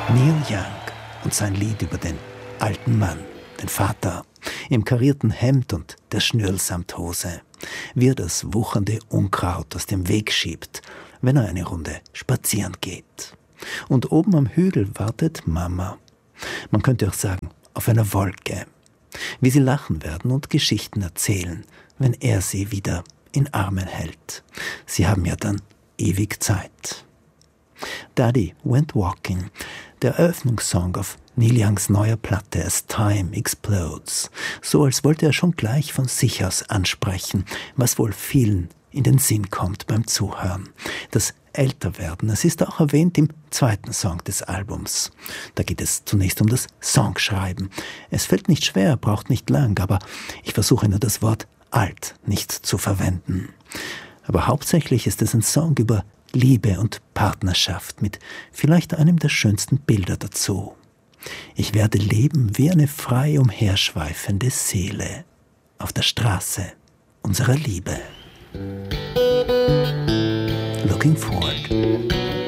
Neil Young und sein Lied über den alten Mann, den Vater, im karierten Hemd und der Schnürlsamthose, wie er das wuchernde Unkraut aus dem Weg schiebt, wenn er eine Runde spazieren geht. Und oben am Hügel wartet Mama. Man könnte auch sagen, auf einer Wolke. Wie sie lachen werden und Geschichten erzählen, wenn er sie wieder in Armen hält. Sie haben ja dann ewig Zeit. Daddy Went Walking, der Eröffnungssong auf Neil Youngs neuer Platte As Time Explodes. So als wollte er schon gleich von sich aus ansprechen, was wohl vielen in den Sinn kommt beim Zuhören. Das Älterwerden, es ist auch erwähnt im zweiten Song des Albums. Da geht es zunächst um das Songschreiben. Es fällt nicht schwer, braucht nicht lang, aber ich versuche nur das Wort alt nicht zu verwenden. Aber hauptsächlich ist es ein Song über Liebe und Partnerschaft mit vielleicht einem der schönsten Bilder dazu. Ich werde leben wie eine frei umherschweifende Seele auf der Straße unserer Liebe. Looking for